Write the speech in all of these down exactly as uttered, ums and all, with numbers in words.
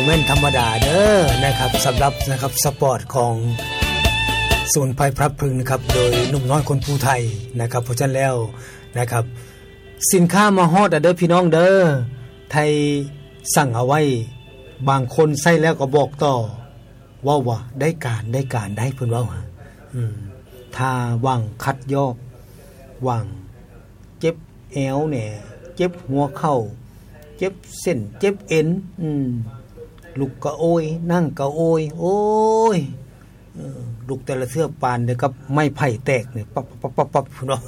แม่นธรรมดาเด้อนะครับสำหรับนะครับสปอร์ตของสมุนไพรพลับพลึงนะครับโดยหนุ่มน้อยคนภูไทยนะครับเพราะฉะนั้นแล้วนะครับสินค้ามาฮอดเด้อพี่น้องเด้อไทยสั่งเอาไว้บางคนใส่แล้วก็บอกต่อว่าว่าได้การได้การได้เพิ่นว่าอืมถ้าว่างคัดยอกว่างเจ็บแอวเนี่ยเจ็บหัวเข่าเจ็บเส้นเจ็บเอ็นอืมลุกก็โอยนั่งก็โอยโอ้ยเออลุกแต่ละเทื่อปานเด้อกับไม้ไผ่แตกเนี่ยปั๊บๆๆๆเนาะ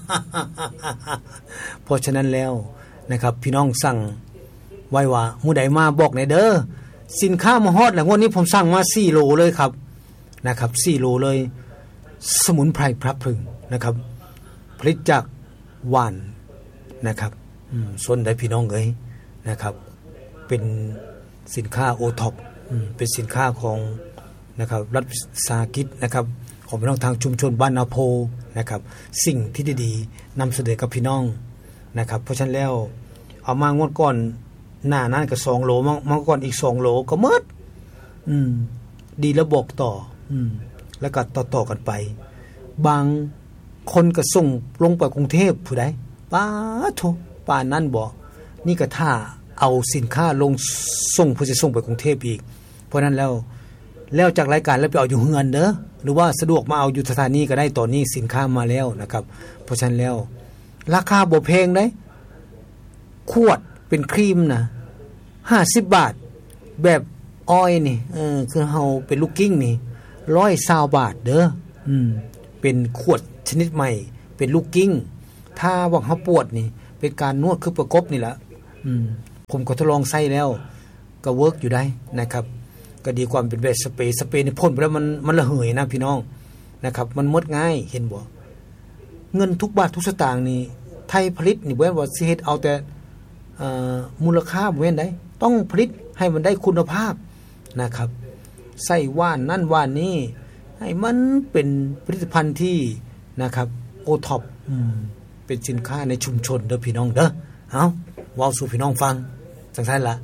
เพราะฉะนั้นแล้วนะครับพี่น้องสั่งไว้ว่าผู้ใดมาบอกหน่อยเด้อสินค้ามาฮอดแล้ววันนี้ผมสั่งมาสี่โลเลยครับนะครับสี่โลเลยสมุนไพรพลับพลึงนะครับผลิตจากหวานนะครับอืมส่วนใดพี่น้องเอ้ยนะครับเป็นสินค้าโอท็อปอืมเป็นสินค้าของนะครับรัฐวิสาหกิจนะครับของพี่น้องทางชุมชนบ้านนาโพนะครับสิ่งที่ดีๆนำเสนอกับพี่น้องนะครับเพราะฉะนั้นแล้วเอามางวดก่อนหน้านั้นก็สองโลมามาก่อนอีกสองโลก็หมดอืมดีแล้วบอกต่ออืมแล้วก็ต่อๆกันไปบางคนก็ส่งลงไปกรุงเทพผู้ใดป้าโธป่านนั้นบ่นี่ก็ถ้าเอาสินค้าลงส่งผู้จะส่งไปกรุงเทพอีกเพราะนั้นแล้วแล้วจากรายการแล้วไปเอาอยู่เฮือนเด้อหรือว่าสะดวกมาเอาอยู่สถานีก็ได้ตอนนี้สินค้ามาแล้วนะครับเพราะฉะนั้นแล้วราคาบ่แพงเด้ขวดเป็นครีมนะห้าสิบบาทแบบออยนี่เออคือเฮาเป็นลูกกิ้งนี่หนึ่งร้อยยี่สิบบาทเด้ออืมเป็นขวดชนิดใหม่เป็นลูกกิ้งถ้าว่าเฮาปวดนี่เป็นการนวดคือประกบนี่ล่ะอืมผมก็ทดลองใช้แล้วก็เวิร์กอยู่ได้นะครับก็ดีกว่าเป็นแบบสเปรย์สเปรย์นี่พ่นไปแล้วมันมันระเหยนะพี่น้องนะครับมันหมดง่ายเห็นบ่เงินทุกบาททุกสตางค์นี่ไทยผลิตนี่บ่แม่นว่าสิเฮ็ดเอาแต่เอ่อมูลค่าบ่แม่นได้ต้องผลิตให้มันได้คุณภาพนะครับใส่ว่านนั่นว่านนี้ให้มันเป็นผลิตภัณฑ์ที่นะครับโอท็อปอืมเป็นสินค้าในชุมชนเด้อพี่น้องเด้อเอ้าเว้าสู่พี่น้องฟังจังซั่นล่ะ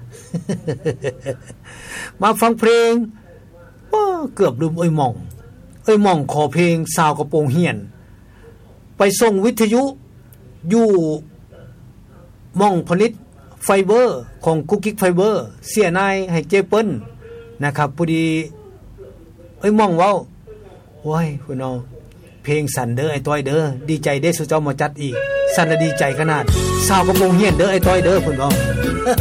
มาฟังเพลงว้าเกือบลืมเอ้ยหม่องเอ้ยหม่องขอเพลงสาวกระโปรงเหียนไปส่งวิทยุอยู่หม่องผลิตไฟเบอร์ของกุ๊กกิ๊กไฟเบอร์เสียนายให้เจเปิ้ลนะครับพอดีเอ้ยหม่องเว้าโอ้ยพี่น้องเพลงสั่นเด้อไอ้ต้อยเด้อดีใจเด้สุเจ้ามาจัดอีกสั่นและดีใจขนาดสาวกระโปรงเหียนเด้อไอ้ต้อยเด้อเพิ่นเว้า